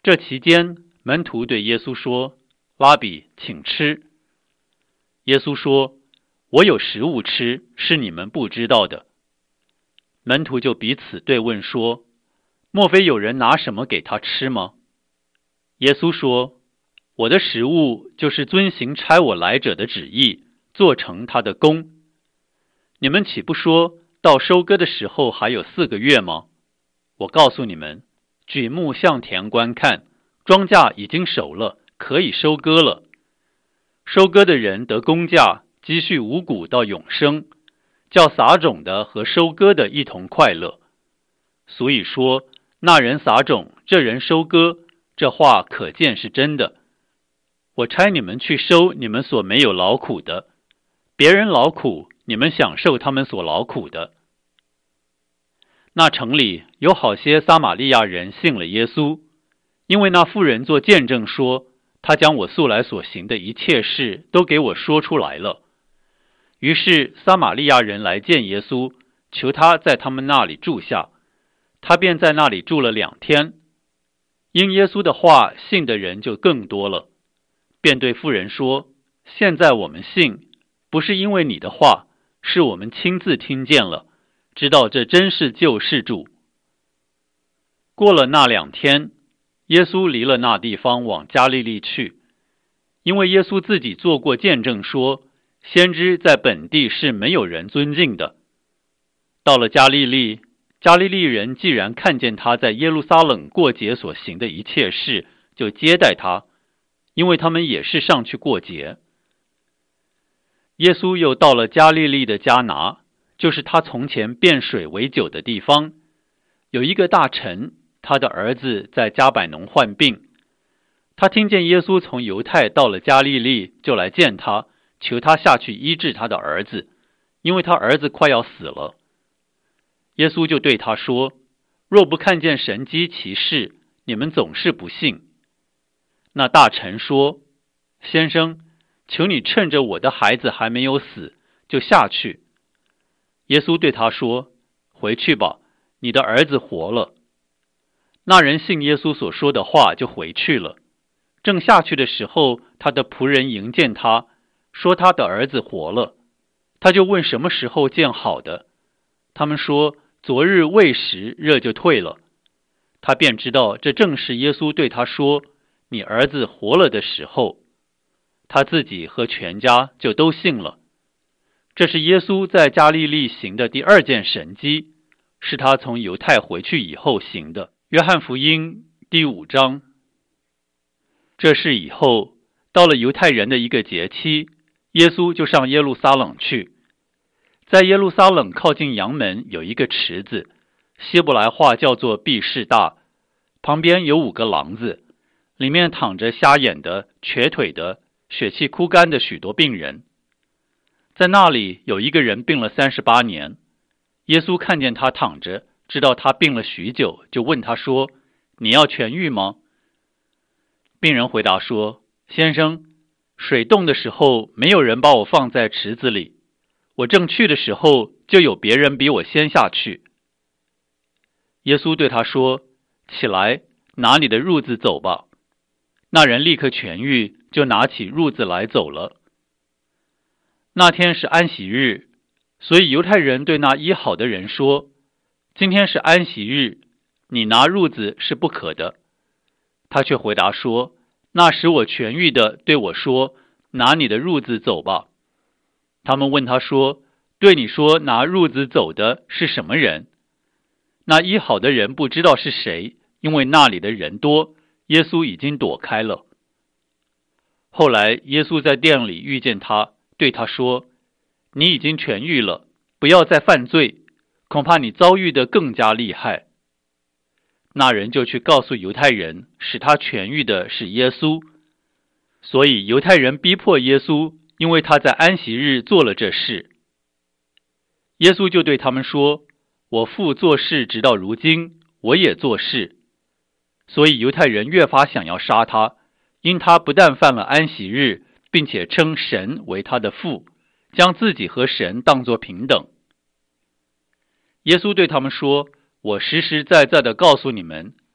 这期间，门徒对耶稣说：拉比，请吃。耶稣说：我有食物吃，是你们不知道的。门徒就彼此对问说：莫非有人拿什么给他吃吗？耶稣说：我的食物就是遵行差我来者的旨意，做成他的功。你们岂不说到收割的时候还有4个月吗？我告诉你们，举目向田观看，庄稼已经熟了，可以收割了。收割的人得工价，积蓄五谷到永生，叫撒种的和收割的一同快乐。所以说，那人撒种，这人收割，这话可见是真的。我差你们去收你们所没有劳苦的，别人劳苦，你们享受他们所劳苦的。那城里有好些撒玛利亚人信了耶稣，因为那妇人做见证说，他将我素来所行的一切事都给我说出来了。于是撒玛利亚人来见耶稣，求他在他们那里住下，他便在那里住了2天。因耶稣的话信的人就更多了，便对妇人说：现在我们信，不是因为你的话，是我们亲自听见了，知道这真是救世主。过了那2天，耶稣离了那地方往加利利去，因为耶稣自己做过见证说，先知在本地是没有人尊敬的。到了加利利，加利利人既然看见他在耶路撒冷过节所行的一切事，就接待他，因为他们也是上去过节。耶稣又到了加利利的迦拿，就是他从前变水为酒的地方。有一个大臣，他的儿子在迦百农患病。他听见耶稣从犹太到了加利利，就来见他，求他下去医治他的儿子，因为他儿子快要死了。耶稣就对他说：若不看见神迹奇事，你们总是不信。那大臣说：先生，求你趁着我的孩子还没有死，就下去。耶稣对他说：回去吧，你的儿子活了。那人信耶稣所说的话，就回去了。正下去的时候，他的仆人迎见他，说他的儿子活了。他就问什么时候见好的。他们说，昨日未时，热就退了。他便知道这正是耶稣对他说，你儿子活了的时候。他自己和全家就都信了。这是耶稣在加利利行的第2件神迹，是他从犹太回去以后行的。约翰福音第5章。这事以后，到了犹太人的一个节期，耶稣就上耶路撒冷去。在耶路撒冷靠近阳门有一个池子，希伯来话叫做毕士大，旁边有5个廊子，里面躺着瞎眼的、瘸腿的、血气枯干的许多病人。在那里有一个人病了38年，耶稣看见他躺着，知道他病了许久，就问他说：你要痊愈吗？病人回答说：先生，水动的时候，没有人把我放在池子里，我正去的时候，就有别人比我先下去。耶稣对他说：起来，拿你的褥子走吧。那人立刻痊愈，就拿起褥子来走了。那天是安息日，所以犹太人对那医好的人说：今天是安息日，你拿褥子是不可的。他却回答说：那使我痊愈的对我说，拿你的褥子走吧。他们问他说：对你说拿褥子走的是什么人？那医好的人不知道是谁，因为那里的人多，耶稣已经躲开了。后来耶稣在店里遇见他，对他说：你已经痊愈了，不要再犯罪，恐怕你遭遇的更加厉害。那人就去告诉犹太人，使他痊愈的是耶稣。所以犹太人逼迫耶稣，因为他在安息日做了这事。耶稣就对他们说：我父做事直到如今，我也做事。所以犹太人越发想要杀他，因他不但犯了安息日，并且称神为他的父，将自己和神当作平等。耶稣对他们说：我实实在在地告诉你们，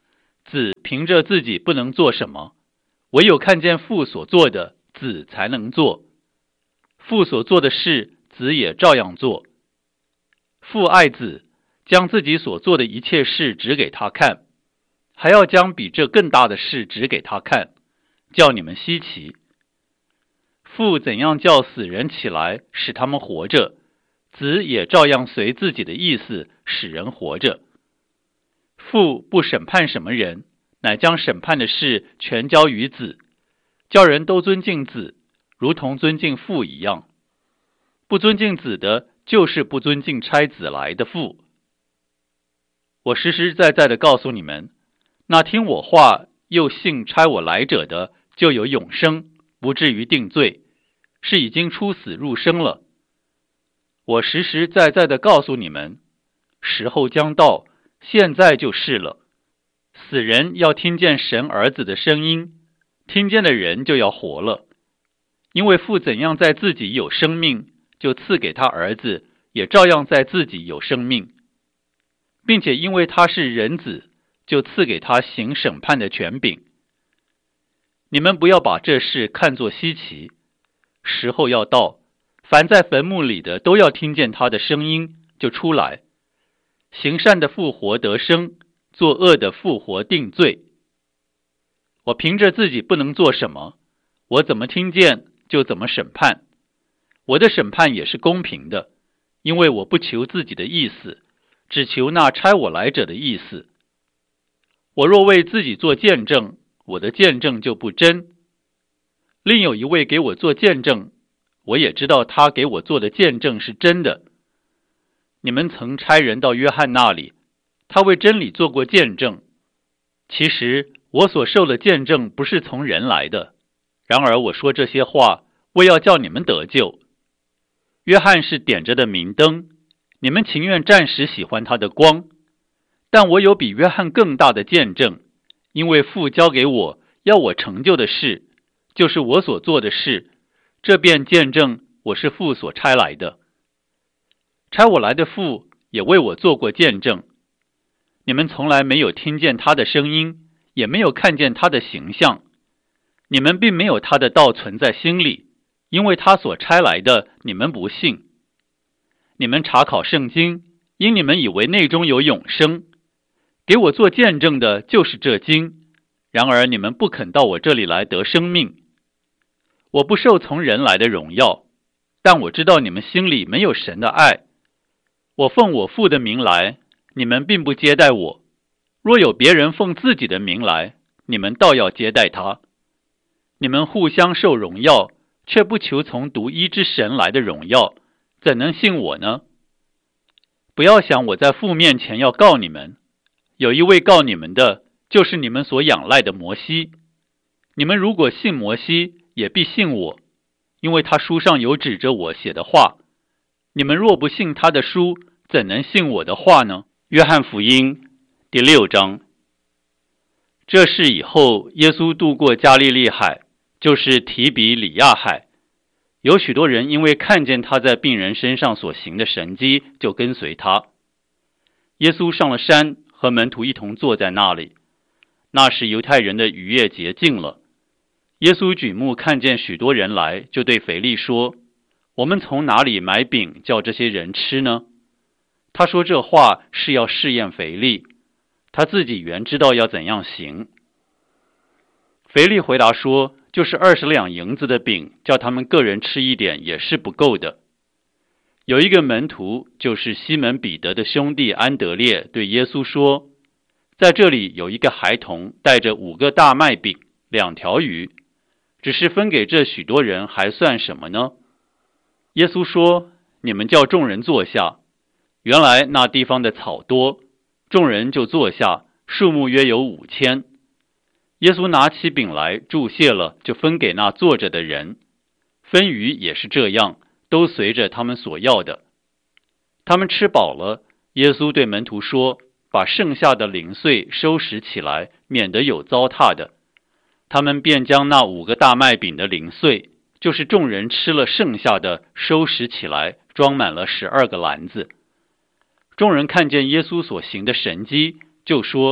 子凭着自己不能做什么，唯有看见父所做的，子才能做。父所做的事，子也照样做。父爱子，将自己所做的一切事指给他看，还要将比这更大的事指给他看，叫你们稀奇。父怎样叫死人起来，使他们活着，子也照样随自己的意思使人活着。父不审判什么人，乃将审判的事全交于子，叫人都尊敬子，如同尊敬父一样。不尊敬子的，就是不尊敬差子来的父。我实实在在地告诉你们，那听我话又信差我来者的，就有永生，不至于定罪，是已经出死入生了。我实实在在地告诉你们，时候将到，现在就是了。死人要听见神儿子的声音，听见的人就要活了。因为父怎样在自己有生命，就赐给他儿子，也照样在自己有生命，并且因为他是人子，就赐给他行审判的权柄。你们不要把这事看作稀奇，时候要到，凡在坟墓里的都要听见他的声音，就出来。行善的复活得生，作恶的复活定罪。我凭着自己不能做什么，我怎么听见就怎么审判。我的审判也是公平的，因为我不求自己的意思，只求那差我来者的意思。我若为自己做见证，我的见证就不真。另有一位给我做见证，我也知道他给我做的见证是真的。你们曾差人到约翰那里，他为真理做过见证。其实我所受的见证不是从人来的，然而我说这些话，为要叫你们得救。约翰是点着的明灯，你们情愿暂时喜欢他的光，但我有比约翰更大的见证，因为父交给我要我成就的事，就是我所做的事，这便见证我是父所差来的。差我来的父也为我做过见证。你们从来没有听见他的声音，也没有看见他的形象，你们并没有他的道存在心里，因为他所差来的，你们不信。你们查考圣经，因你们以为内中有永生，给我做见证的就是这经，然而你们不肯到我这里来得生命。我不受从人来的荣耀，但我知道你们心里没有神的爱。我奉我父的名来，你们并不接待我，若有别人奉自己的名来，你们倒要接待他。你们互相受荣耀，却不求从独一之神来的荣耀，怎能信我呢？不要想我在父面前要告你们，有一位告你们的，就是你们所仰赖的摩西。你们如果信摩西，也必信我，因为他书上有指着我写的话。你们若不信他的书，怎能信我的话呢？约翰福音第6章。这事以后，耶稣渡过加利利海，就是提比里亚海。有许多人因为看见他在病人身上所行的神迹，就跟随他。耶稣上了山，和门徒一同坐在那里。那时犹太人的逾越节近了。耶稣举目看见许多人来，就对腓力说：我们从哪里买饼叫这些人吃呢？他说这话是要试验腓力，他自己原知道要怎样行。腓力回答说：就是20两银子的饼，叫他们个人吃一点也是不够的。有一个门徒，就是西门彼得的兄弟安德烈，对耶稣说：在这里有一个孩童带着5个大麦饼2条鱼，只是分给这许多人，还算什么呢？耶稣说：你们叫众人坐下。原来那地方的草多，众人就坐下，数目约有5000。耶稣拿起饼来，祝谢了，就分给那坐着的人。分鱼也是这样，都随着他们所要的。他们吃饱了，耶稣对门徒说：把剩下的零碎收拾起来，免得有糟蹋的。他们便将那5个大麦饼的零碎，就是众人吃了剩下的，收拾起来，装满了12个篮子。众人看见耶稣所行的神迹，就说：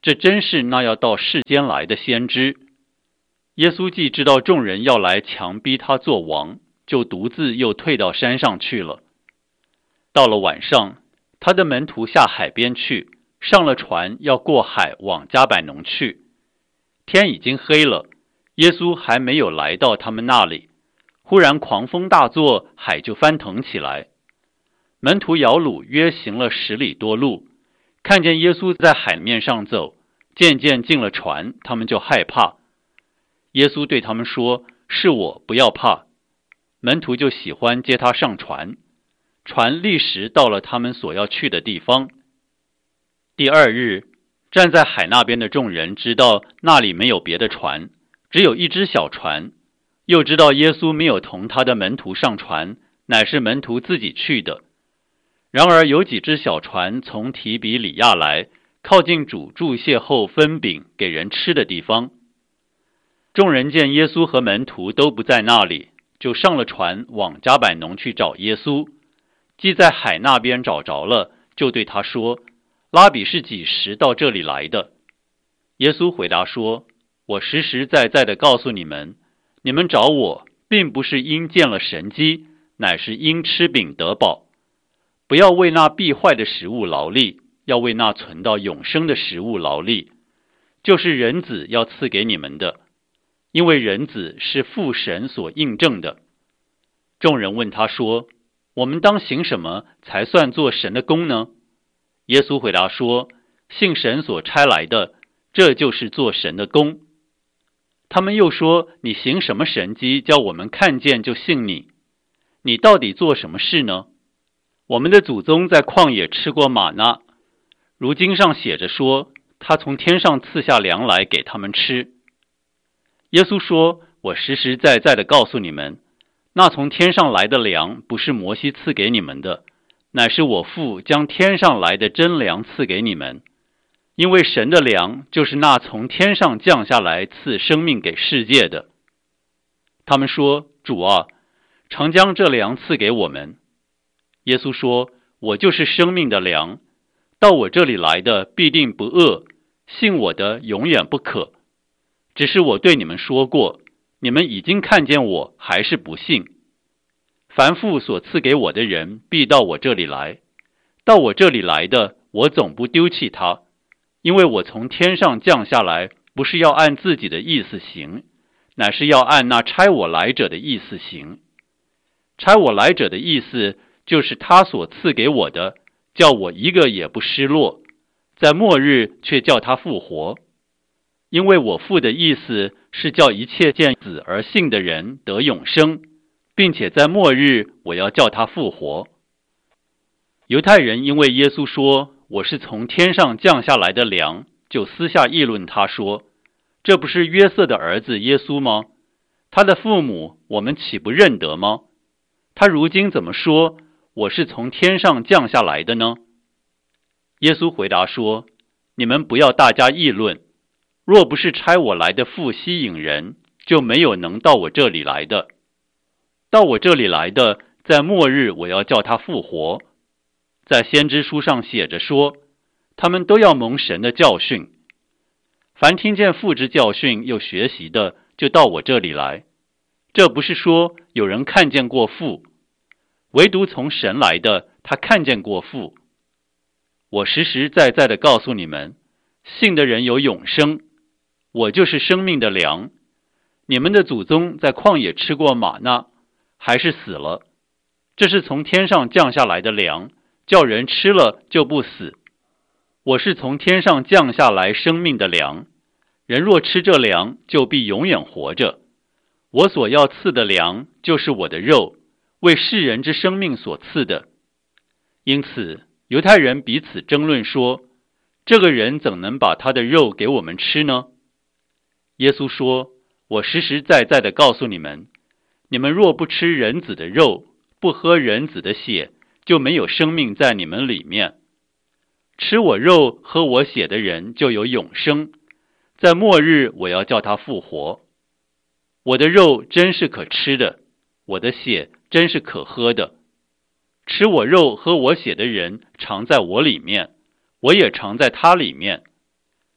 这真是那要到世间来的先知。耶稣既知道众人要来强逼他做王，就独自又退到山上去了。到了晚上，他的门徒下海边去，上了船，要过海往迦百农去。天已经黑了，耶稣还没有来到他们那里，忽然狂风大作，海就翻腾起来。门徒摇橹约行了10里多路，看见耶稣在海面上走，渐渐进了船，他们就害怕。耶稣对他们说：是我，不要怕。门徒就喜欢接他上船，船立时到了他们所要去的地方。第2日，站在海那边的众人知道那里没有别的船，只有一只小船，又知道耶稣没有同他的门徒上船，乃是门徒自己去的。然而有几只小船从提比里亚来，靠近主祝谢后分饼给人吃的地方。众人见耶稣和门徒都不在那里，就上了船往迦百农去找耶稣。既在海那边找着了，就对他说：拉比是几时到这里来的？耶稣回答说：我实实在在的告诉你们，你们找我，并不是因见了神迹，乃是因吃饼得饱。不要为那必坏的食物劳力，要为那存到永生的食物劳力，就是人子要赐给你们的，因为人子是父神所印证的。众人问他说：我们当行什么才算做神的工呢？耶稣回答说：信神所差来的，这就是做神的工。他们又说：你行什么神迹，叫我们看见就信你？你到底做什么事呢？我们的祖宗在旷野吃过玛纳，如经上写着说，他从天上赐下粮来给他们吃。耶稣说：我实实在在的告诉你们，那从天上来的粮不是摩西赐给你们的，乃是我父将天上来的真粮赐给你们。因为神的粮就是那从天上降下来赐生命给世界的。他们说：主啊，常将这粮赐给我们。耶稣说：我就是生命的粮，到我这里来的必定不饿，信我的永远不渴。只是我对你们说过，你们已经看见我，还是不信。凡父所赐给我的人必到我这里来，到我这里来的，我总不丢弃他，因为我从天上降下来，不是要按自己的意思行，乃是要按那差我来者的意思行。差我来者的意思就是他所赐给我的，叫我一个也不失落，在末日却叫他复活。因为我父的意思是叫一切见子而信的人得永生，并且在末日我要叫他复活。犹太人因为耶稣说我是从天上降下来的粮，就私下议论他说：这不是约瑟的儿子耶稣吗？他的父母我们岂不认得吗？他如今怎么说我是从天上降下来的呢？耶稣回答说：你们不要大家议论，若不是差我来的父吸引人，就没有能到我这里来的。到我这里来的，在末日我要叫他复活。在先知书上写着说，他们都要蒙神的教训。凡听见父之教训又学习的，就到我这里来。这不是说有人看见过父，唯独从神来的，他看见过父。我实实在在的告诉你们，信的人有永生，我就是生命的粮。你们的祖宗在旷野吃过玛纳，还是死了。这是从天上降下来的粮，叫人吃了就不死。我是从天上降下来生命的粮，人若吃这粮，就必永远活着。我所要赐的粮，就是我的肉，为世人之生命所赐的。因此，犹太人彼此争论说，这个人怎能把他的肉给我们吃呢？耶稣说：我实实在在的告诉你们，你们若不吃人子的肉，不喝人子的血，就没有生命在你们里面。吃我肉喝我血的人就有永生，在末日我要叫他复活。我的肉真是可吃的，我的血真是可喝的。吃我肉喝我血的人常在我里面，我也常在他里面。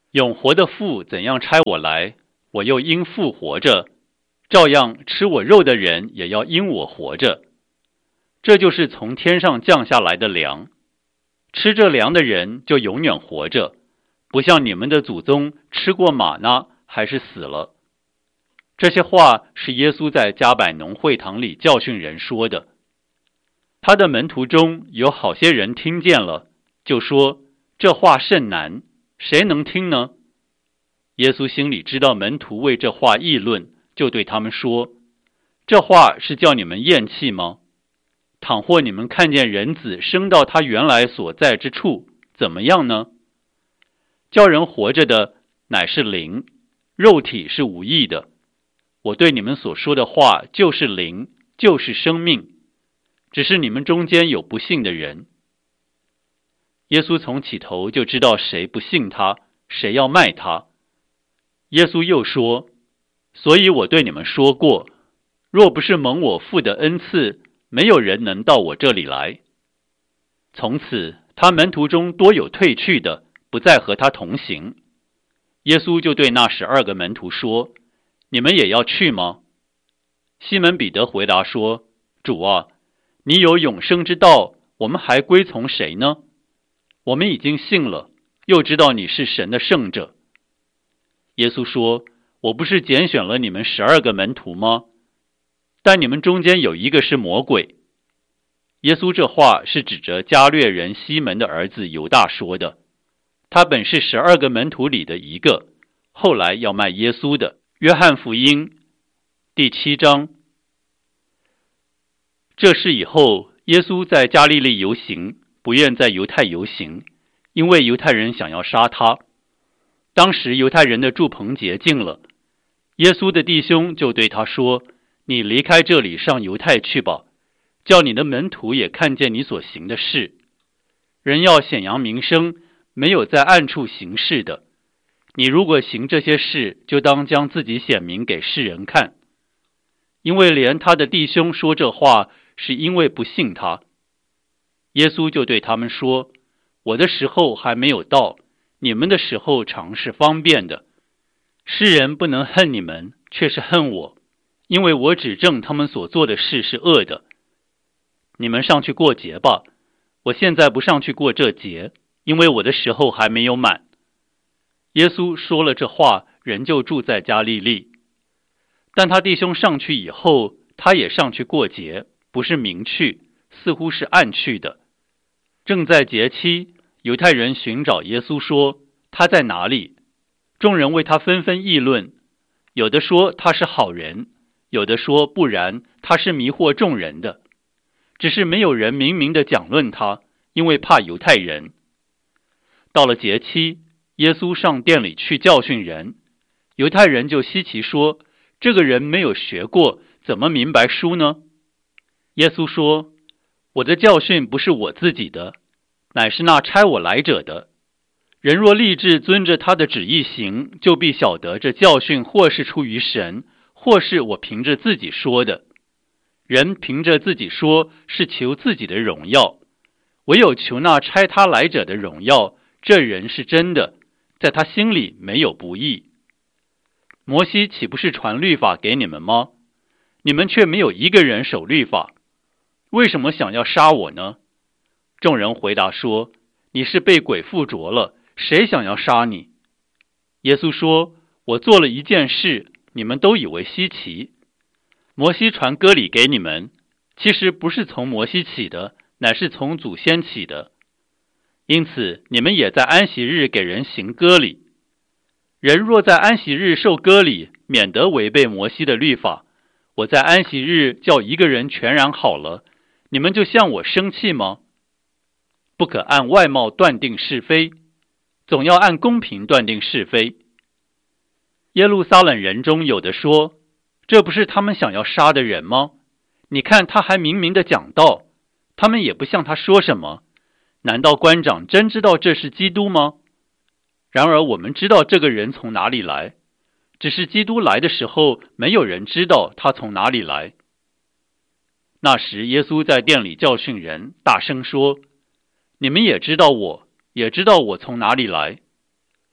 永活的父怎样差我来，我又因父活着，照样吃我肉的人也要因我活着。这就是从天上降下来的粮，吃这粮的人就永远活着，不像你们的祖宗吃过玛纳还是死了。这些话是耶稣在加百农会堂里教训人说的。他的门徒中有好些人听见了，就说：这话甚难，谁能听呢？耶稣心里知道门徒为这话议论，就对他们说：这话是叫你们厌弃吗？倘或你们看见人子升到他原来所在之处，怎么样呢？叫人活着的乃是灵，肉体是无益的。我对你们所说的话就是灵，就是生命，只是你们中间有不信的人。耶稣从起头就知道谁不信他，谁要卖他。耶稣又说：所以我对你们说过，若不是蒙我父的恩赐，没有人能到我这里来。从此他门徒中多有退去的，不再和他同行。耶稣就对那12个门徒说：你们也要去吗？西门彼得回答说：主啊，你有永生之道，我们还归从谁呢？我们已经信了，又知道你是神的圣者。耶稣说：我不是拣选了你们12个门徒吗？但你们中间有一个是魔鬼。耶稣这话是指着加略人西门的儿子犹大说的，他本是12个门徒里的一个，后来要卖耶稣的。约翰福音第7章。这事以后，耶稣在加利利游行，不愿在犹太游行，因为犹太人想要杀他。当时犹太人的住棚节近了，耶稣的弟兄就对他说：你离开这里上犹太去吧，叫你的门徒也看见你所行的事。人要显扬名声，没有在暗处行事的。你如果行这些事，就当将自己显明给世人看。因为连他的弟兄说这话，是因为不信他。耶稣就对他们说：我的时候还没有到，你们的时候常是方便的。世人不能恨你们，却是恨我，因为我指证他们所做的事是恶的。你们上去过节吧，我现在不上去过这节，因为我的时候还没有满。耶稣说了这话，人就住在加利利。但他弟兄上去以后，他也上去过节，不是明去，似乎是暗去的。正在节期，犹太人寻找耶稣说：他在哪里？众人为他纷纷议论，有的说他是好人，有的说不然，他是迷惑众人的。只是没有人明明的讲论他，因为怕犹太人。到了节期，耶稣上殿里去教训人，犹太人就稀奇说：这个人没有学过，怎么明白书呢？耶稣说：我的教训不是我自己的，乃是那差我来者的。人若立志遵着他的旨意行，就必晓得这教训或是出于神，或是我凭着自己说的。人凭着自己说，是求自己的荣耀，唯有求那差他来者的荣耀，这人是真的，在他心里没有不义。摩西岂不是传律法给你们吗？你们却没有一个人守律法，为什么想要杀我呢？众人回答说：你是被鬼附着了，谁想要杀你？耶稣说：我做了一件事，你们都以为稀奇。摩西传割礼给你们，其实不是从摩西起的，乃是从祖先起的。因此你们也在安息日给人行割礼。人若在安息日受割礼，免得违背摩西的律法。我在安息日叫一个人全然好了，你们就向我生气吗？不可按外貌断定是非，总要按公平断定是非。耶路撒冷人中有的说：这不是他们想要杀的人吗？你看他还明明的讲道，他们也不向他说什么。难道官长真知道这是基督吗？然而我们知道这个人从哪里来，只是基督来的时候，没有人知道他从哪里来。那时耶稣在殿里教训人，大声说：你们也知道我，也知道我从哪里来。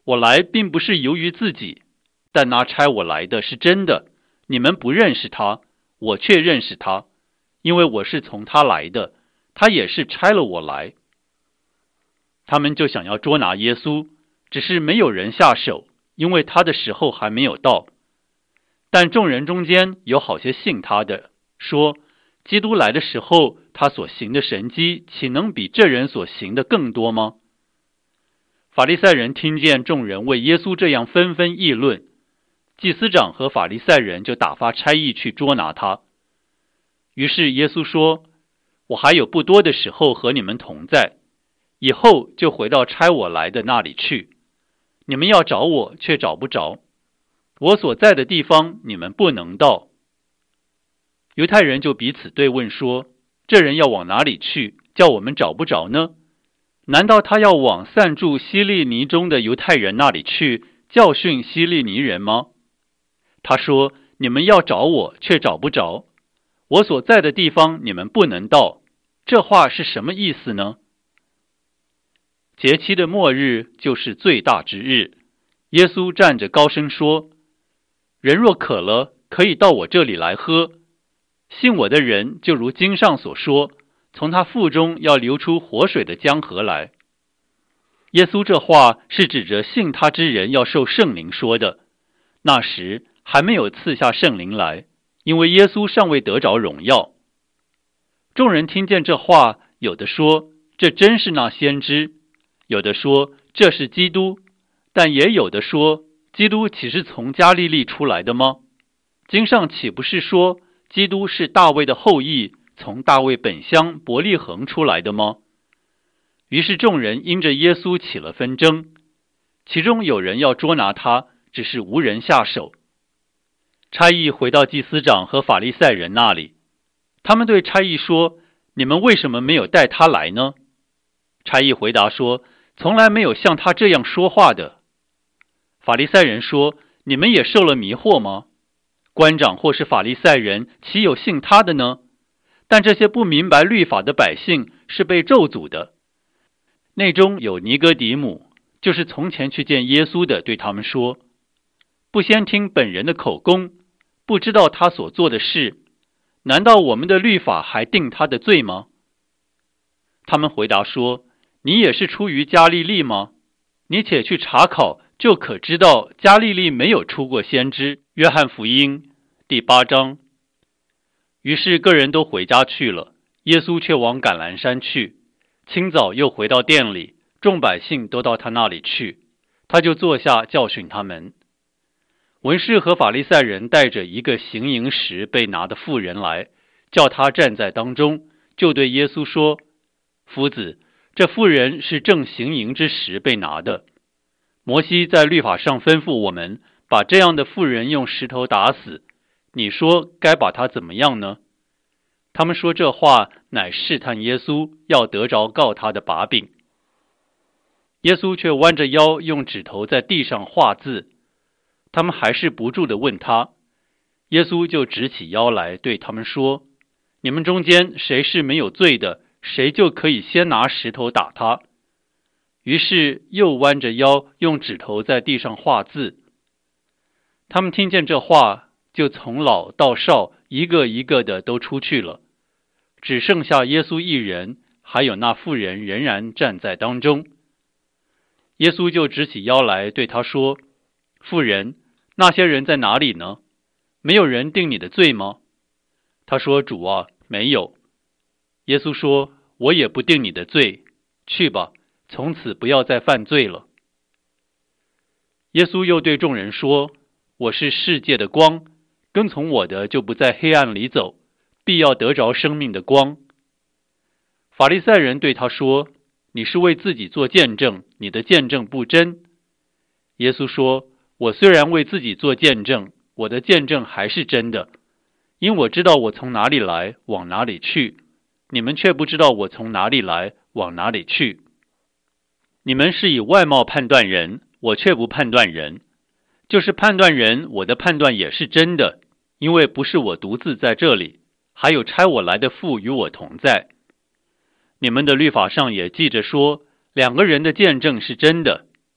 我来并不是由于自己，但那差我来的是真的，你们不认识他，我却认识他，因为我是从他来的，他也是差了我来。他们就想要捉拿耶稣，只是没有人下手，因为他的时候还没有到。但众人中间有好些信他的，说基督来的时候，他所行的神迹，岂能比这人所行的更多吗？法利赛人听见众人为耶稣这样纷纷议论，祭司长和法利赛人就打发差役去捉拿他。于是耶稣说，我还有不多的时候和你们同在，以后就回到差我来的那里去。你们要找我，却找不着，我所在的地方你们不能到。犹太人就彼此对问说，这人要往哪里去，叫我们找不着呢？难道他要往散住希利尼中的犹太人那里去，教训希利尼人吗？他说，你们要找我，却找不着，我所在的地方你们不能到。这话是什么意思呢？节期的末日就是最大之日，耶稣站着高声说，人若渴了，可以到我这里来喝，信我的人就如经上所说，从他腹中要流出活水的江河来。耶稣这话是指着信他之人要受圣灵说的，那时还没有赐下圣灵来，因为耶稣尚未得着荣耀。众人听见这话，有的说，这真是那先知，有的说，这是基督，但也有的说，基督岂是从加利利出来的吗？经上岂不是说，基督是大卫的后裔，从大卫本乡伯利恒出来的吗？于是众人因着耶稣起了纷争，其中有人要捉拿他，只是无人下手。差役回到祭司长和法利赛人那里，他们对差役说，你们为什么没有带他来呢？差役回答说，从来没有像他这样说话的。法利赛人说，你们也受了迷惑吗？官长或是法利赛人，岂有信他的呢？但这些不明白律法的百姓是被咒诅的。内中有尼哥底母，就是从前去见耶稣的，对他们说，不先听本人的口供，不知道他所做的事，难道我们的律法还定他的罪吗？他们回答说，你也是出于加利利吗？你且去查考，就可知道加利利没有出过先知。约翰福音第8章。于是个人都回家去了，耶稣却往橄榄山去。清早又回到店里，众百姓都到他那里去，他就坐下教训他们。文士和法利赛人带着一个行淫时被拿的妇人来，叫他站在当中，就对耶稣说，夫子，这妇人是正行淫之时被拿的。摩西在律法上吩咐我们，把这样的妇人用石头打死，你说该把她怎么样呢？他们说这话乃试探耶稣，要得着告他的把柄。耶稣却弯着腰，用指头在地上画字。他们还是不住地问他，耶稣就直起腰来对他们说，你们中间谁是没有罪的，谁就可以先拿石头打他。于是又弯着腰，用指头在地上画字。他们听见这话，就从老到少一个一个的都出去了，只剩下耶稣一人，还有那妇人仍然站在当中。耶稣就直起腰来对他说，妇人，那些人在哪里呢？没有人定你的罪吗？他说，主啊，没有。耶稣说，我也不定你的罪，去吧，从此不要再犯罪了。耶稣又对众人说，我是世界的光，跟从我的就不在黑暗里走，必要得着生命的光。法利赛人对他说，你是为自己做见证，你的见证不真。耶稣说，我虽然为自己做见证，我的见证还是真的，因我知道我从哪里来，往哪里去，你们却不知道我从哪里来，往哪里去。你们是以外貌判断人，我却不判断人。就是判断人，我的判断也是真的，因为不是我独自在这里，还有差我来的父与我同在。你们的律法上也记着说，两个人的见证是真的。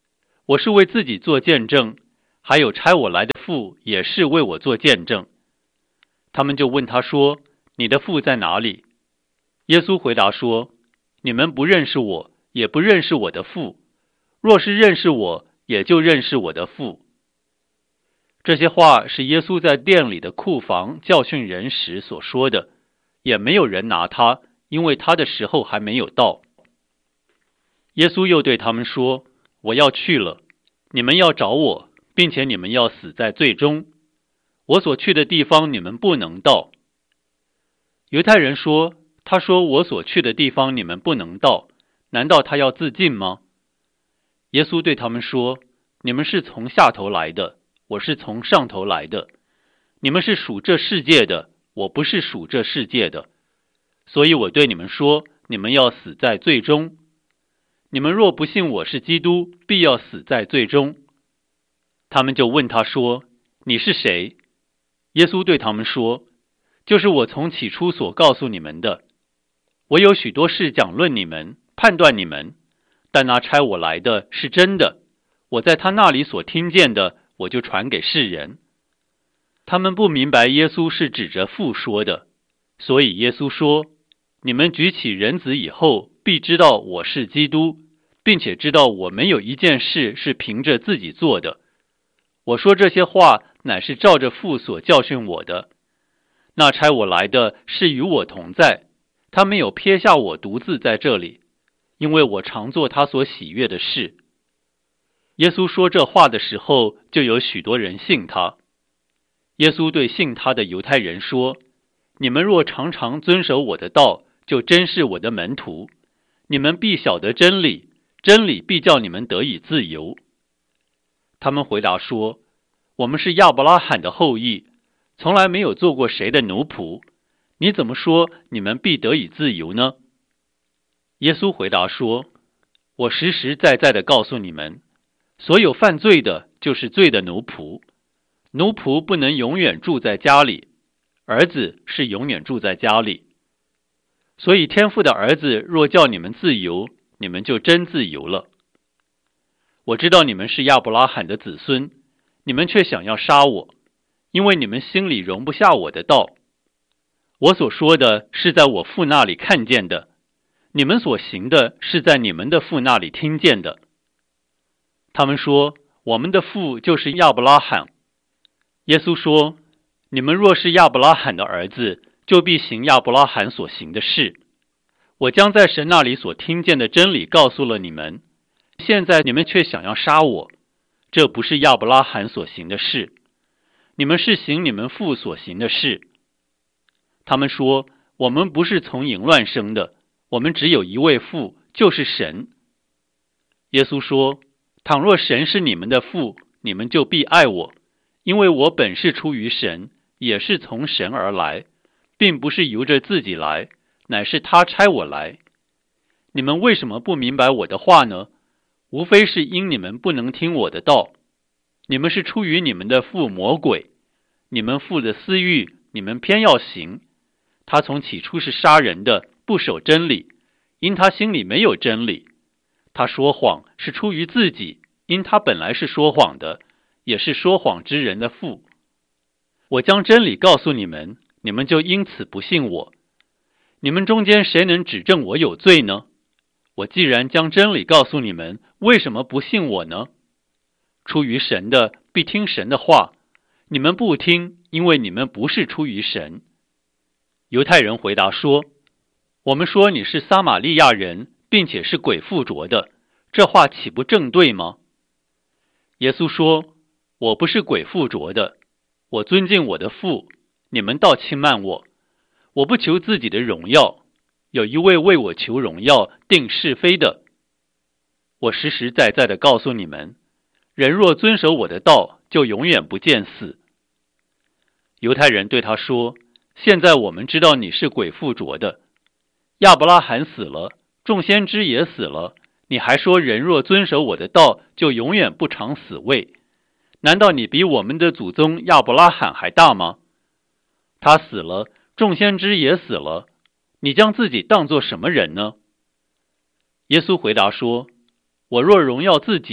我是为自己做见证，还有差我来的父也是为我做见证。他们就问他说，你的父在哪里？耶稣回答说，你们不认识我，也不认识我的父。若是认识我，也就认识我的父。这些话是耶稣在店里的库房教训人时所说的，也没有人拿他，因为他的时候还没有到。耶稣又对他们说，我要去了，你们要找我，并且你们要死在罪中。我所去的地方你们不能到。犹太人说，他说我所去的地方你们不能到，难道他要自尽吗？耶稣对他们说，你们是从下头来的，我是从上头来的。你们是属这世界的，我不是属这世界的。所以我对你们说，你们要死在罪中。你们若不信我是基督，必要死在罪中。他们就问他说，你是谁？耶稣对他们说，就是我从起初所告诉你们的。我有许多事讲论你们，判断你们，但那差我来的是真的，我在他那里所听见的，我就传给世人。他们不明白耶稣是指着父说的，所以耶稣说，你们举起人子以后，必知道我是基督，并且知道我没有一件事是凭着自己做的。我说这些话，乃是照着父所教训我的。那差我来的是与我同在，他没有撇下我独自在这里，因为我常做他所喜悦的事。耶稣说这话的时候，就有许多人信他。耶稣对信他的犹太人说，你们若常常遵守我的道，就真是我的门徒。你们必晓得真理，真理必叫你们得以自由。他们回答说，我们是亚伯拉罕的后裔，从来没有做过谁的奴仆，你怎么说你们必得以自由呢？耶稣回答说，我实实在在的告诉你们，所有犯罪的就是罪的奴仆。奴仆不能永远住在家里，儿子是永远住在家里。所以天父的儿子若叫你们自由，你们就真自由了。我知道你们是亚伯拉罕的子孙，你们却想要杀我，因为你们心里容不下我的道。我所说的是在我父那里看见的，你们所行的是在你们的父那里听见的。他们说，我们的父就是亚伯拉罕。耶稣说，你们若是亚伯拉罕的儿子，就必行亚伯拉罕所行的事。我将在神那里所听见的真理告诉了你们，现在你们却想要杀我，这不是亚伯拉罕所行的事，你们是行你们父所行的事。他们说，我们不是从淫乱生的，我们只有一位父，就是神。耶稣说，倘若神是你们的父，你们就必爱我，因为我本是出于神，也是从神而来，并不是由着自己来，乃是他差我来。你们为什么不明白我的话呢？无非是因你们不能听我的道。你们是出于你们的父魔鬼，你们父的私欲，你们偏要行。他从起初是杀人的，不守真理，因他心里没有真理。他说谎是出于自己，因他本来是说谎的，也是说谎之人的父。我将真理告诉你们，你们就因此不信我。你们中间谁能指证我有罪呢？我既然将真理告诉你们，为什么不信我呢？出于神的必听神的话，你们不听，因为你们不是出于神。犹太人回答说，我们说你是撒玛利亚人，并且是鬼附着的，这话岂不正对吗？耶稣说，我不是鬼附着的，我尊敬我的父，你们倒轻慢我。我不求自己的荣耀，有一位为我求荣耀定是非的。我实实在在的告诉你们，人若遵守我的道，就永远不见死。犹太人对他说，现在我们知道你是鬼附着的。亚伯拉罕死了，众先知也死了，你还说人若遵守我的道，就永远不尝死味。难道你比我们的祖宗亚伯拉罕还大吗？他死了，众先知也死了，你将自己当作什么人呢？耶稣回答说，我若荣耀自己，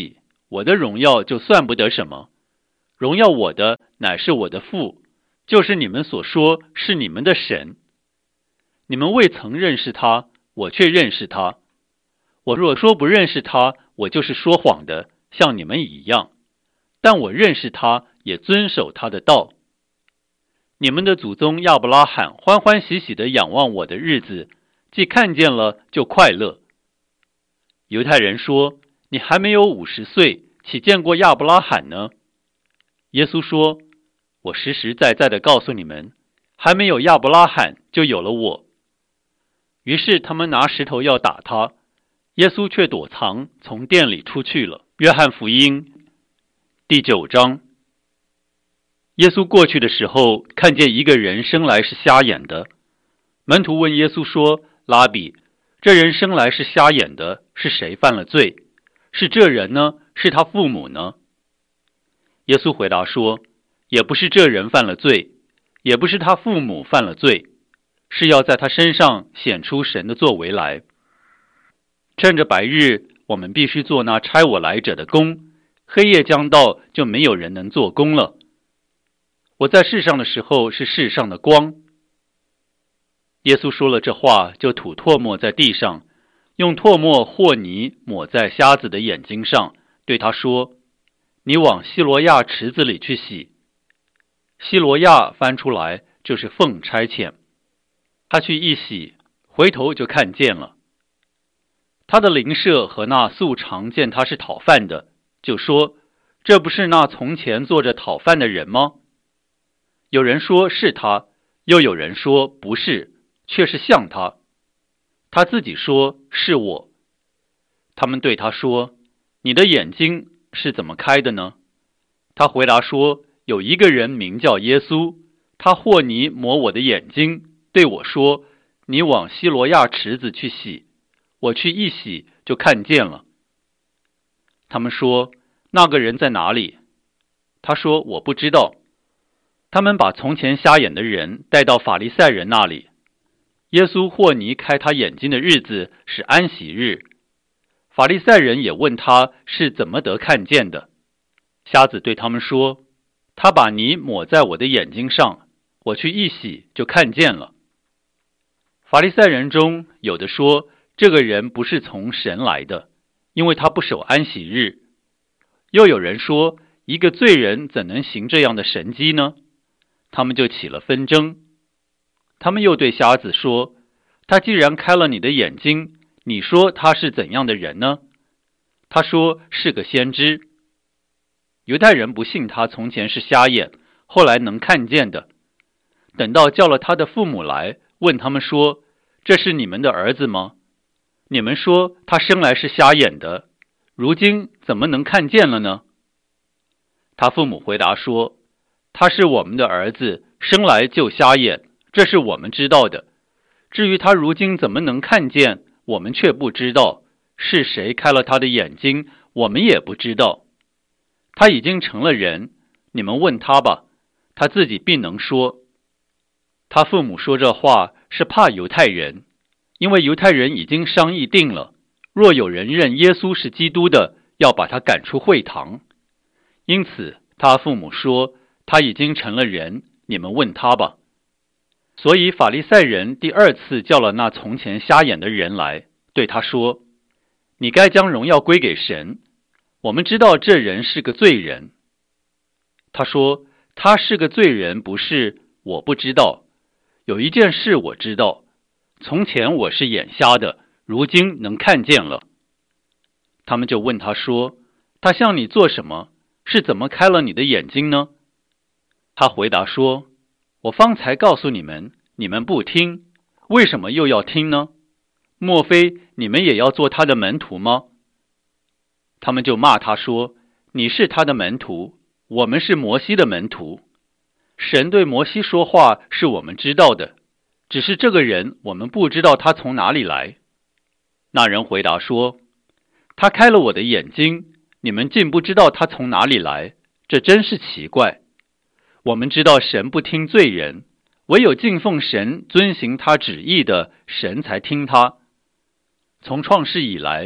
我的荣耀就算不得什么。荣耀我的乃是我的父，就是你们所说是你们的神。你们未曾认识他，我却认识他。我若说不认识他，我就是说谎的，像你们一样。但我认识他，也遵守他的道。你们的祖宗亚伯拉罕欢欢喜喜地仰望我的日子，既看见了就快乐。犹太人说，你还没有50岁，岂见过亚伯拉罕呢？耶稣说，我实实在在地告诉你们，还没有亚伯拉罕，就有了我。于是他们拿石头要打他，耶稣却躲藏，从店里出去了。约翰福音第9章。耶稣过去的时候，看见一个人生来是瞎眼的。门徒问耶稣说，拉比，这人生来是瞎眼的，是谁犯了罪？是这人呢？是他父母呢？耶稣回答说，也不是这人犯了罪，也不是他父母犯了罪，是要在他身上显出神的作为来。趁着白日，我们必须做那差我来者的工，黑夜将到，就没有人能做工了。我在世上的时候是世上的光。耶稣说了这话，就吐唾沫在地上，用唾沫和泥抹在瞎子的眼睛上，对他说，你往西罗亚池子里去洗。西罗亚翻出来就是奉差遣。他去一洗，回头就看见了。他的邻舍和那素常见他是讨饭的，就说，这不是那从前坐着讨饭的人吗？有人说是他，又有人说不是，却是像他。他自己说是我。他们对他说，你的眼睛是怎么开的呢？他回答说，有一个人名叫耶稣，他和泥抹我的眼睛，对我说，你往西罗亚池子去洗。我去一洗，就看见了。他们说，那个人在哪里？他说，我不知道。他们把从前瞎眼的人带到法利赛人那里。耶稣和泥开他眼睛的日子是安息日。法利赛人也问他是怎么得看见的。瞎子对他们说，他把泥抹在我的眼睛上，我去一洗，就看见了。法利赛人中有的说，这个人不是从神来的，因为他不守安息日。又有人说，一个罪人怎能行这样的神迹呢？他们就起了纷争。他们又对瞎子说，他既然开了你的眼睛，你说他是怎样的人呢？他说是个先知。犹太人不信他从前是瞎眼，后来能看见的。等到叫了他的父母来，问他们说，这是你们的儿子吗？你们说他生来是瞎眼的，如今怎么能看见了呢？他父母回答说，他是我们的儿子，生来就瞎眼，这是我们知道的。至于他如今怎么能看见，我们却不知道，是谁开了他的眼睛，我们也不知道。他已经成了人，你们问他吧，他自己必能说。他父母说这话是怕犹太人，因为犹太人已经商议定了，若有人认耶稣是基督的，要把他赶出会堂。因此他父母说，他已经成了人，你们问他吧。所以法利赛人第二次叫了那从前瞎眼的人来，对他说，你该将荣耀归给神，我们知道这人是个罪人。他说，他是个罪人不是，我不知道。有一件事我知道，从前我是眼瞎的，如今能看见了。他们就问他说，他向你做什么？是怎么开了你的眼睛呢？他回答说，我方才告诉你们，你们不听，为什么又要听呢？莫非你们也要做他的门徒吗？他们就骂他说，你是他的门徒，我们是摩西的门徒。神对摩西说话是我们知道的，只是这个人我们不知道他从哪里来。那人回答说，他开了我的眼睛，你们竟不知道他从哪里来，这真是奇怪。我们知道神不听罪人，唯有敬奉神遵行他旨意的，神才听他。从创世以来，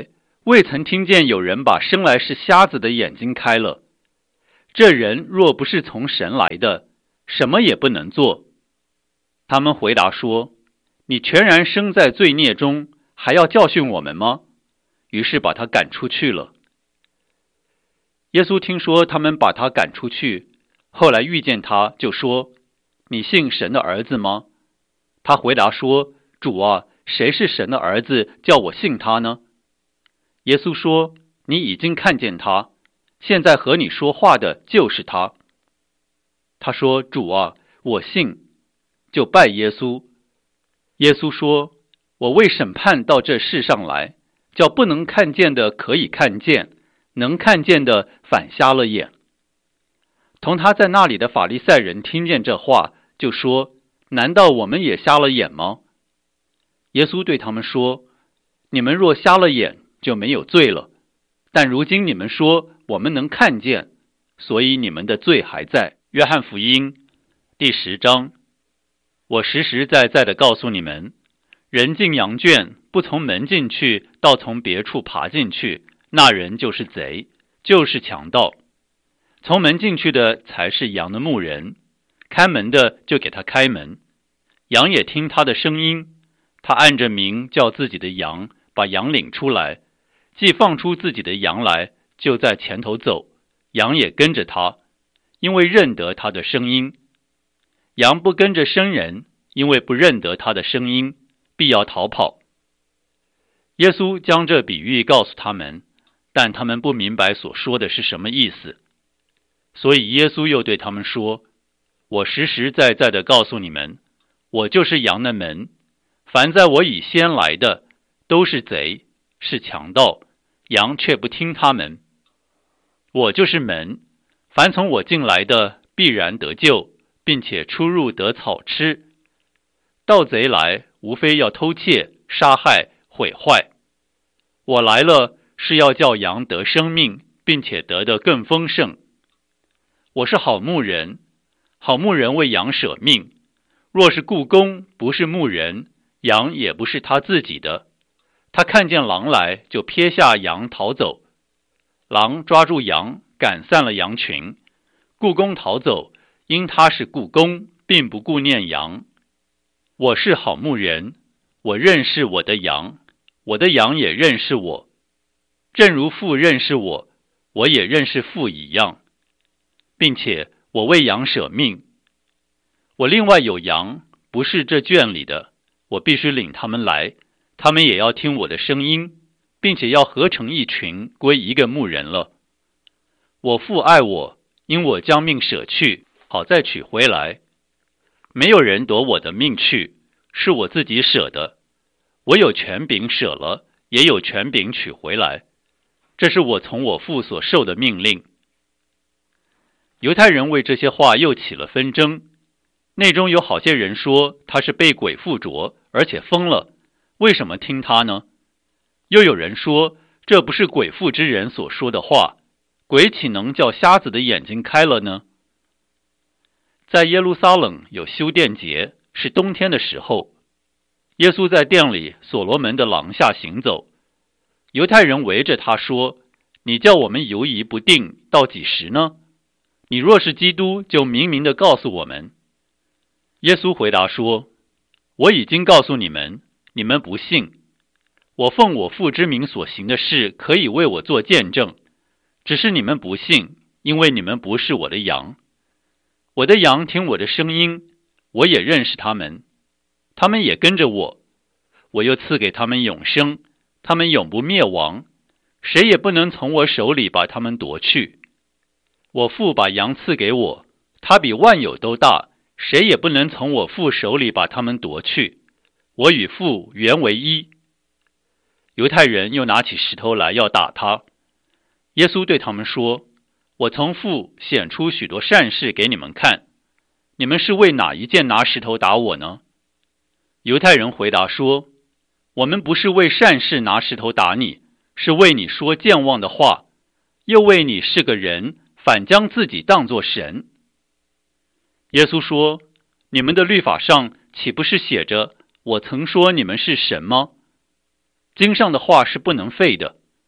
未曾听见有人把生来是瞎子的眼睛开了。这人若不是从神来的，什么也不能做。他们回答说：你全然生在罪孽中，还要教训我们吗？于是把他赶出去了。耶稣听说他们把他赶出去，后来遇见他，就说：你信神的儿子吗？他回答说：主啊，谁是神的儿子，叫我信他呢？耶稣说：你已经看见他，现在和你说话的就是他。他说：主啊，我信，就拜耶稣。耶稣说：我为审判到这世上来，叫不能看见的可以看见，能看见的反瞎了眼。同他在那里的法利赛人听见这话，就说：难道我们也瞎了眼吗？耶稣对他们说：你们若瞎了眼，就没有罪了，但如今你们说我们能看见，所以你们的罪还在。约翰福音第10章。我实实在在地告诉你们，人进羊圈，不从门进去，倒从别处爬进去，那人就是贼，就是强盗。从门进去的才是羊的牧人，看门的就给他开门，羊也听他的声音，他按着名叫自己的羊，把羊领出来，既放出自己的羊来，就在前头走，羊也跟着他，因为认得他的声音。羊不跟着生人，因为不认得他的声音，必要逃跑。耶稣将这比喻告诉他们，但他们不明白所说的是什么意思。所以耶稣又对他们说：我实实在在地告诉你们，我就是羊的门，凡在我以先来的，都是贼，是强盗，羊却不听他们。我就是门，凡从我进来的，必然得救，并且出入得草吃。盗贼来，无非要偷窃、杀害、毁坏。我来了，是要叫羊得生命，并且得的更丰盛。我是好牧人，好牧人为羊舍命。若是雇工，不是牧人，羊也不是他自己的。他看见狼来，就撇下羊逃走。狼抓住羊，赶散了羊群。雇工逃走，因他是雇工，并不顾念羊。我是好牧人，我认识我的羊，我的羊也认识我。正如父认识我，我也认识父一样，并且我为羊舍命。我另外有羊，不是这圈里的，我必须领他们来，他们也要听我的声音，并且要合成一群，归一个牧人了。我父爱我，因我将命舍去，好再取回来。没有人夺我的命去，是我自己舍的。我有权柄舍了，也有权柄取回来。这是我从我父所受的命令。犹太人为这些话又起了纷争，内中有好些人说他是被鬼附着，而且疯了，为什么听他呢？又有人说这不是鬼附之人所说的话，鬼岂能叫瞎子的眼睛开了呢？在耶路撒冷有修殿节，是冬天的时候，耶稣在殿里所罗门的廊下行走，犹太人围着他说：你叫我们犹疑不定到几时呢？你若是基督，就明明地告诉我们。耶稣回答说：我已经告诉你们，你们不信。我奉我父之名所行的事，可以为我做见证，只是你们不信，因为你们不是我的羊。我的羊听我的声音，我也认识他们，他们也跟着我。我又赐给他们永生，他们永不灭亡，谁也不能从我手里把他们夺去。我父把羊赐给我，他比万有都大，谁也不能从我父手里把他们夺去。我与父原为一。犹太人又拿起石头来要打他。耶稣对他们说：我从父显出许多善事给你们看，你们是为哪一件拿石头打我呢？犹太人回答说：我们不是为善事拿石头打你，是为你说健忘的话，又为你是个人，反将自己当作神。耶稣说：你们的律法上岂不是写着我曾说你们是神吗？经上的话是不能废的。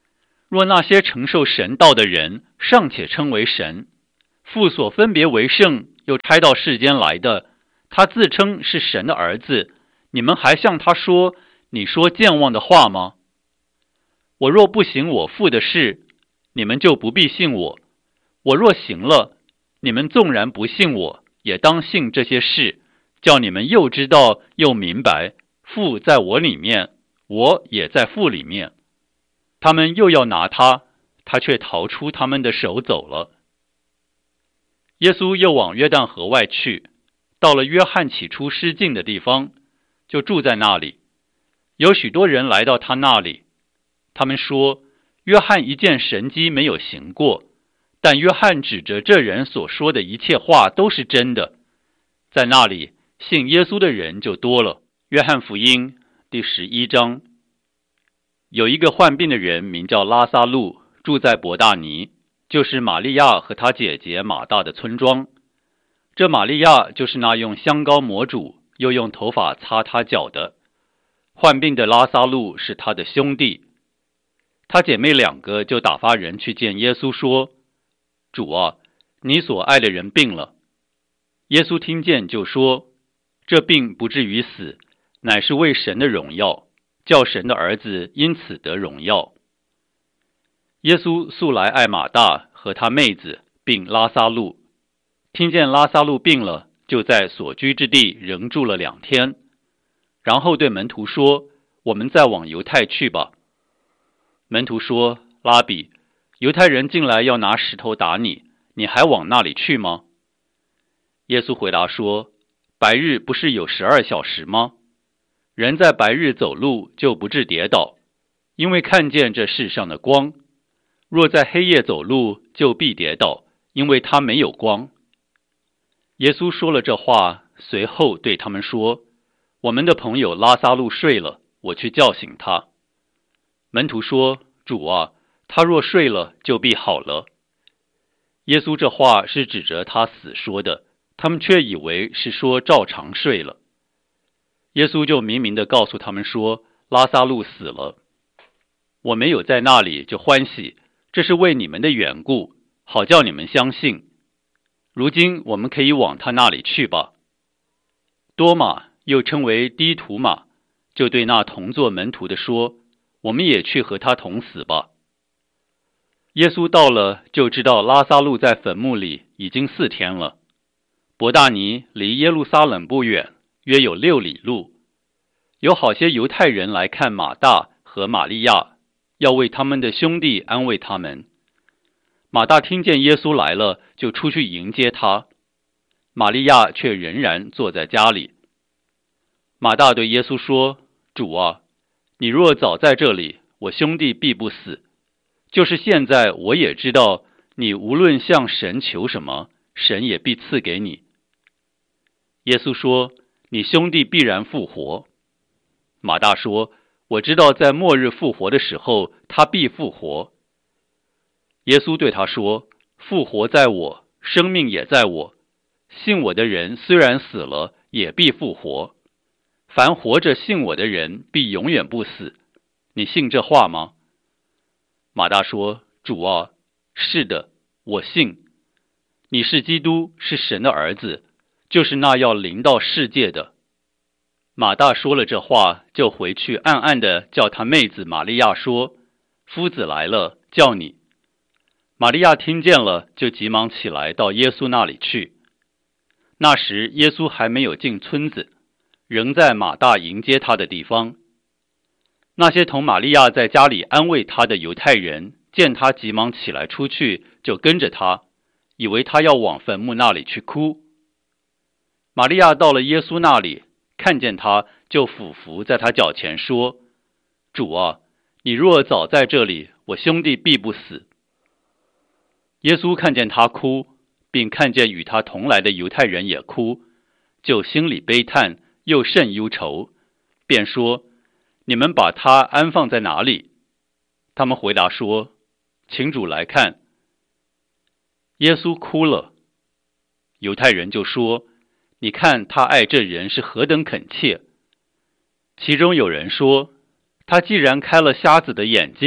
若那些承受神道的人尚且称为神，父所分别为圣又差到世间来的，他自称是神的儿子，你们还向他说你说健忘的话吗？我若不行我父的事，你们就不必信我；我若行了，你们纵然不信我，也当信这些事，叫你们又知道又明白，父在我里面，我也在父里面。他们又要拿他，他却逃出他们的手走了。耶稣又往约旦河外去，到了约翰起初施浸的地方，就住在那里。有许多人来到他那里，他们说，约翰一件神迹没有行过，但约翰指着这人所说的一切话都是真的。在那里信耶稣的人就多了。约翰福音第11章。有一个患病的人名叫拉撒路，住在伯大尼，就是玛利亚和他姐姐马大的村庄。这玛利亚就是那用香膏抹主，又用头发擦他脚的。患病的拉撒路是他的兄弟。他姐妹两个就打发人去见耶稣说，主啊，你所爱的人病了。耶稣听见就说，这病不至于死，乃是为神的荣耀，叫神的儿子因此得荣耀。耶稣素来爱马大和他妹子并拉撒路，听见拉撒路病了，就在所居之地仍住了2天，然后对门徒说，我们再往犹太去吧。门徒说，拉比，犹太人进来要拿石头打你，你还往那里去吗？耶稣回答说，白日不是有12小时吗？人在白日走路就不致跌倒，因为看见这世上的光；若在黑夜走路，就必跌倒，因为他没有光。耶稣说了这话，随后对他们说，我们的朋友拉撒路睡了，我去叫醒他。门徒说，主啊，他若睡了，就必好了。耶稣这话是指着他死说的，他们却以为是说照常睡了。耶稣就明明地告诉他们说，拉撒路死了。我没有在那里就欢喜，这是为你们的缘故，好叫你们相信。如今我们可以往他那里去吧。多马，又称为低图马，就对那同作门徒的说，我们也去和他同死吧。耶稣到了，就知道拉撒路在坟墓里已经4天了。伯大尼离耶路撒冷不远，约有6里路。有好些犹太人来看马大和玛利亚，要为他们的兄弟安慰他们。马大听见耶稣来了，就出去迎接他，玛利亚却仍然坐在家里。马大对耶稣说，主啊，你若早在这里，我兄弟必不死。就是现在，我也知道你无论向神求什么，神也必赐给你。耶稣说，你兄弟必然复活。马大说，我知道在末日复活的时候，他必复活。耶稣对他说，复活在我，生命也在我。信我的人虽然死了，也必复活。凡活着信我的人，必永远不死。你信这话吗？马大说，主啊，是的，我信。你是基督，是神的儿子，就是那要临到世界的。马大说了这话，就回去暗暗地叫他妹子玛利亚说，夫子来了，叫你。玛利亚听见了，就急忙起来到耶稣那里去。那时耶稣还没有进村子，仍在马大迎接他的地方。那些同玛利亚在家里安慰他的犹太人，见他急忙起来出去，就跟着他，以为他要往坟墓那里去哭。玛利亚到了耶稣那里，看见他，就俯伏在他脚前说，主啊，你若早在这里，我兄弟必不死。耶稣看见他哭，并看见与他同来的犹太人也哭，就心里悲叹，又甚忧愁，便说，你们把他安放在哪里？他们回答说，请主来看。耶稣哭了。犹太人就说，你看他爱这人是何等恳切。其中有人说，他既然开了瞎子的眼睛，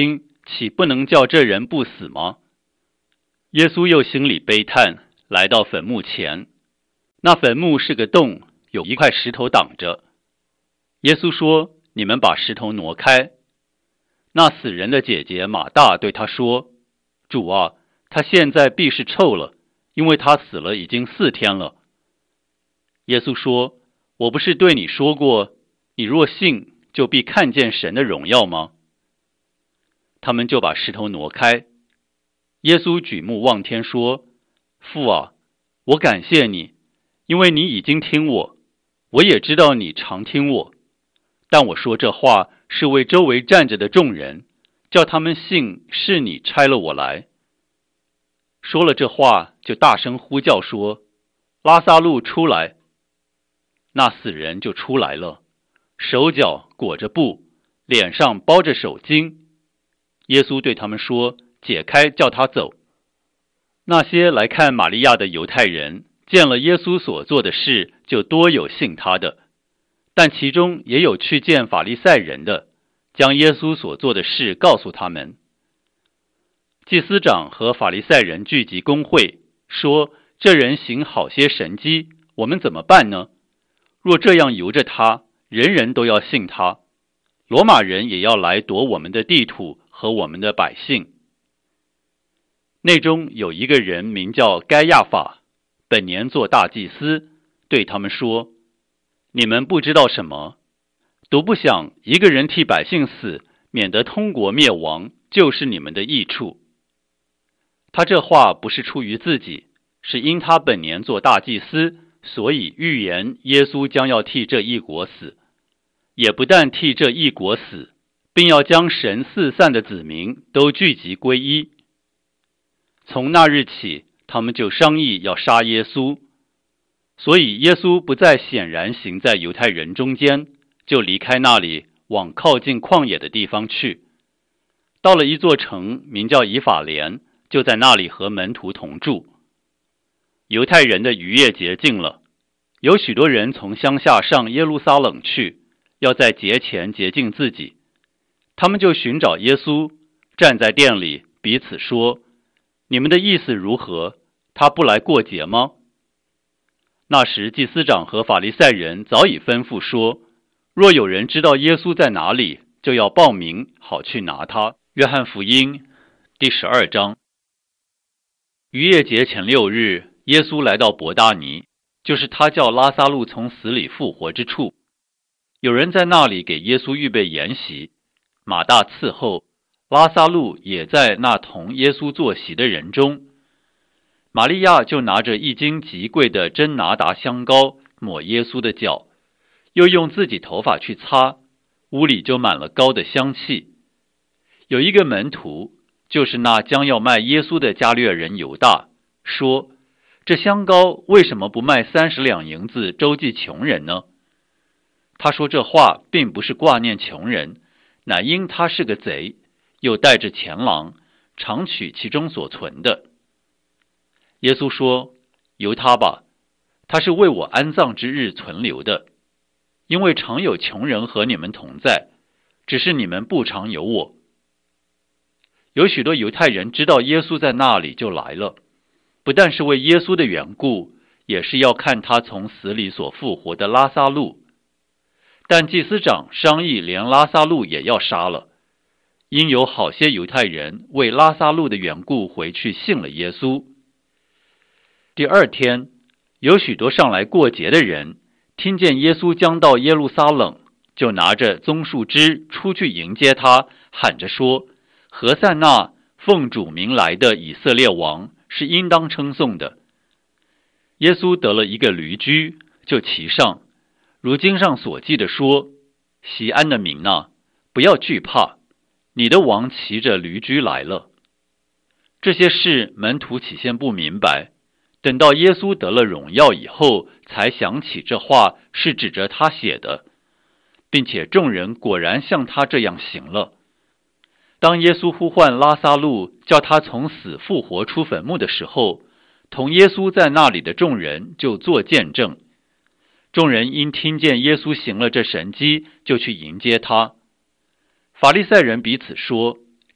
岂不能叫这人不死吗？耶稣又心里悲叹，来到坟墓前。那坟墓是个洞，有一块石头挡着。耶稣说：你们把石头挪开。那死人的姐姐马大对他说：主啊，他现在必是臭了，因为他死了已经4天了。耶稣说：我不是对你说过，你若信，就必看见神的荣耀吗？他们就把石头挪开。耶稣举目望天说：父啊，我感谢你，因为你已经听我，我也知道你常听我。但我说这话是为周围站着的众人，叫他们信是你差了我来。说了这话，就大声呼叫说：拉撒路出来！那死人就出来了，手脚裹着布，脸上包着手巾。耶稣对他们说：解开，叫他走。那些来看玛利亚的犹太人，见了耶稣所做的事，就多有信他的，但其中也有去见法利赛人的，将耶稣所做的事告诉他们。祭司长和法利赛人聚集公会，说：这人行好些神迹，我们怎么办呢？若这样由着他，人人都要信他，罗马人也要来夺我们的地土和我们的百姓。内中有一个人名叫该亚法，本年做大祭司，对他们说：你们不知道什么，独不想一个人替百姓死，免得通国灭亡，就是你们的益处。他这话不是出于自己，是因他本年做大祭司，所以预言耶稣将要替这一国死，也不但替这一国死，并要将神四散的子民都聚集归一。从那日起，他们就商议要杀耶稣，所以耶稣不再显然行在犹太人中间，就离开那里，往靠近旷野的地方去。到了一座城，名叫以法莲，就在那里和门徒同住。犹太人的逾越节近了，有许多人从乡下上耶路撒冷去，要在节前洁净自己。他们就寻找耶稣，站在店里，彼此说：你们的意思如何？他不来过节吗？那时祭司长和法利赛人早已吩咐说：若有人知道耶稣在哪里，就要报名，好去拿他。约翰福音第12章。逾越节前6日，耶稣来到伯大尼，就是他叫拉撒路从死里复活之处。有人在那里给耶稣预备筵席，马大伺候，拉撒路也在那同耶稣坐席的人中。玛利亚就拿着1斤极贵的真拿达香膏抹耶稣的脚，又用自己头发去擦，屋里就满了膏的香气。有一个门徒，就是那将要卖耶稣的加略人犹大，说：这香膏为什么不卖30两银子周济穷人呢？他说这话并不是挂念穷人，乃因他是个贼，又带着钱囊，常取其中所存的。耶稣说：由他吧，他是为我安葬之日存留的，因为常有穷人和你们同在，只是你们不常有我。有许多犹太人知道耶稣在那里，就来了，不但是为耶稣的缘故，也是要看他从死里所复活的拉撒路。但祭司长商议连拉撒路也要杀了，因有好些犹太人为拉撒路的缘故回去信了耶稣。第2天，有许多上来过节的人，听见耶稣将到耶路撒冷，就拿着棕树枝出去迎接他，喊着说：何塞那，奉主名来的以色列王，是应当称颂的。耶稣得了一个驴驹，就骑上，如经上所记的说：锡安的民哪，不要惧怕，你的王骑着驴驹来了。这些事门徒起先不明白，等到耶稣得了荣耀以后，才想起这话是指着他写的，并且众人果然像他这样行了。当耶稣呼唤拉撒路，叫他从死复活出坟墓的时候，同耶稣在那里的众人就作见证。众人因听见耶稣行了这神迹，就去迎接他。法利赛人彼此说：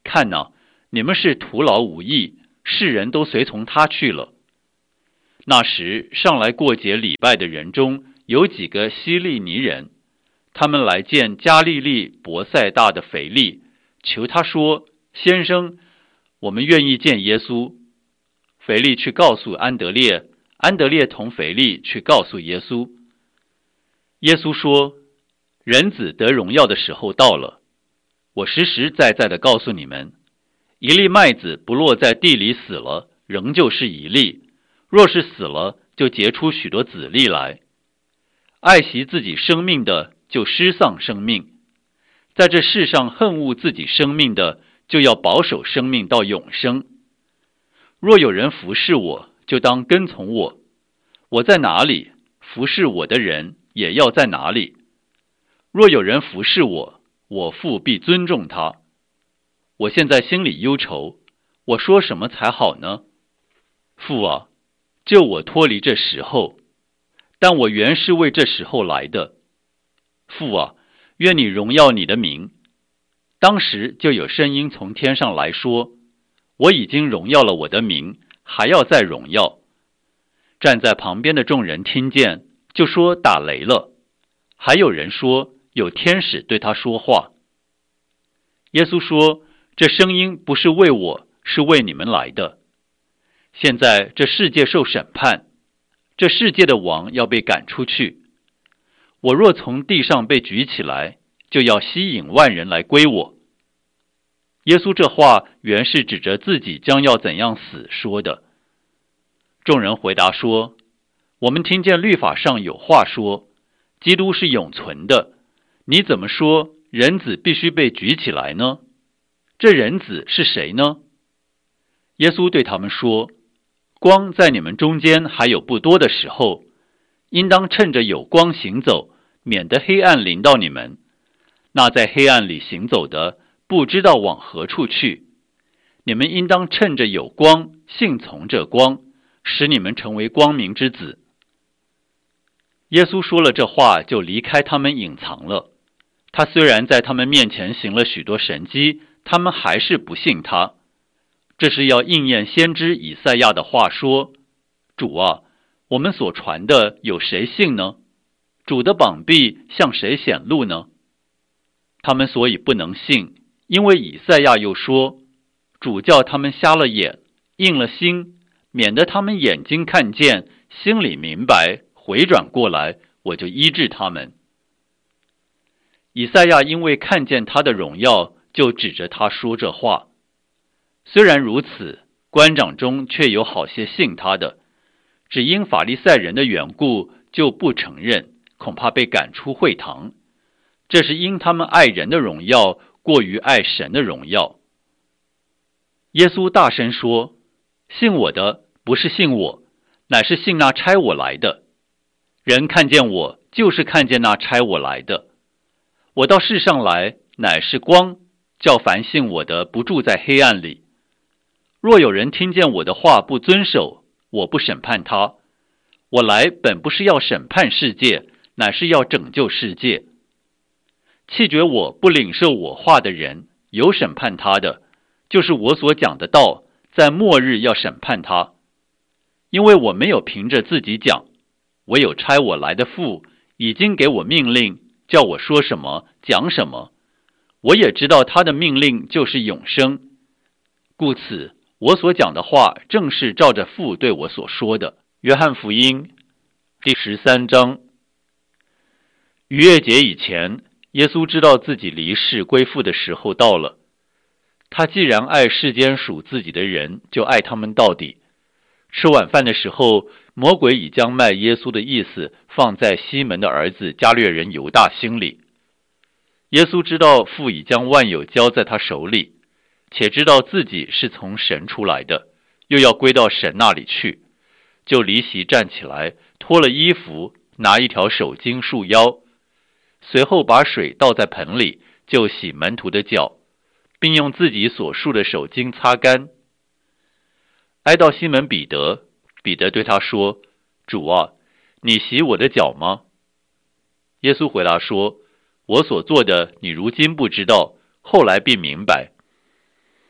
看哪，你们是徒劳无益，世人都随从他去了。那时上来过节礼拜的人中有几个希利尼人，他们来见加利利伯赛大的腓力，求他说：先生，我们愿意见耶稣。腓力去告诉安德烈，安德烈同腓力去告诉耶稣。耶稣说：人子得荣耀的时候到了。我实实在在地告诉你们，一粒麦子不落在地里死了，仍旧是一粒；若是死了，就结出许多子粒来。爱惜自己生命的，就失丧生命；在这世上恨恶自己生命的，就要保守生命到永生。若有人服侍我，就当跟从我；我在哪里，服侍我的人也要在哪里。若有人服侍我，我父必尊重他。我现在心里忧愁，我说什么才好呢？父啊，救我脱离这时候，但我原是为这时候来的。父啊，愿你荣耀你的名。当时就有声音从天上来说：我已经荣耀了我的名，还要再荣耀。站在旁边的众人听见，就说打雷了。还有人说有天使对他说话。耶稣说：这声音不是为我，是为你们来的。现在这世界受审判，这世界的王要被赶出去。我若从地上被举起来，就要吸引万人来归我。耶稣这话原是指着自己将要怎样死说的。众人回答说：我们听见律法上有话说，基督是永存的，你怎么说人子必须被举起来呢？这人子是谁呢？耶稣对他们说：光在你们中间还有不多的时候，应当趁着有光行走，免得黑暗临到你们。那在黑暗里行走的，不知道往何处去。你们应当趁着有光，信从这光，使你们成为光明之子。耶稣说了这话，就离开他们隐藏了。他虽然在他们面前行了许多神迹，他们还是不信他。这是要应验先知以赛亚的话说：主啊，我们所传的有谁信呢？主的膀臂向谁显露呢？他们所以不能信，因为以赛亚又说：主叫他们瞎了眼，硬了心，免得他们眼睛看见，心里明白，回转过来，我就医治他们。以赛亚因为看见他的荣耀，就指着他说这话。虽然如此，官长中却有好些信他的，只因法利赛人的缘故，就不承认，恐怕被赶出会堂。这是因他们爱人的荣耀过于爱神的荣耀。耶稣大声说：信我的不是信我，乃是信那差我来的。人看见我，就是看见那差我来的。我到世上来，乃是光，叫凡信我的不住在黑暗里。若有人听见我的话不遵守，我不审判他。我来本不是要审判世界，乃是要拯救世界。弃绝我不领受我话的人，有审判他的，就是我所讲的道，在末日要审判他。因为我没有凭着自己讲，唯有差我来的父已经给我命令，叫我说什么讲什么。我也知道他的命令就是永生，故此我所讲的话正是照着父对我所说的。约翰福音第13章。逾越节以前，耶稣知道自己离世归父的时候到了。他既然爱世间属自己的人，就爱他们到底。吃晚饭的时候，魔鬼已将卖耶稣的意思放在西门的儿子加略人犹大心里。耶稣知道父已将万有交在他手里，且知道自己是从神出来的，又要归到神那里去，就离席站起来，脱了衣服，拿一条手巾束腰，随后把水倒在盆里，就洗门徒的脚，并用自己所束的手巾擦干。挨到西门彼得，彼得对他说：主啊，你洗我的脚吗？耶稣回答说：我所做的你如今不知道，后来必明白。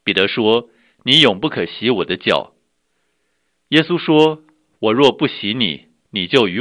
彼得说：“你永不可洗我的脚。”耶稣说：“我若不洗你，你就与